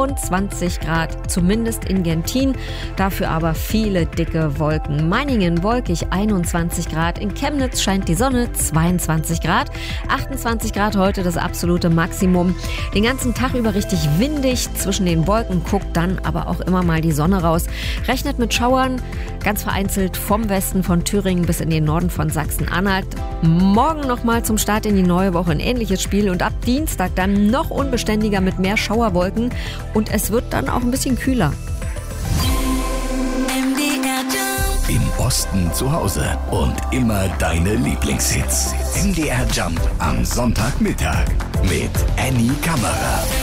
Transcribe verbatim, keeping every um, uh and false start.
vierundzwanzig Grad, zumindest in Gentin. Dafür aber viele dicke Wolken. Meiningen wolkig, einundzwanzig Grad. In Chemnitz scheint die Sonne, zweiundzwanzig Grad. achtundzwanzig Grad heute das absolute Maximum. Den ganzen Tag über richtig windig. Zwischen den Wolken guckt dann aber auch immer mal die Sonne raus. Rechnet mit Schauern, ganz vereinzelt vom Westen von Thüringen bis in den Norden von Sachsen-Anhalt. Morgen nochmal zum Start in die neue Woche ein ähnliches Spiel und ab Dienstag dann noch unbeständiger mit mehr Schauerwolken und es wird dann auch ein bisschen kühler. Im Osten zu Hause und immer deine Lieblingshits. M D R Jump am Sonntagmittag mit Annie Kammerer.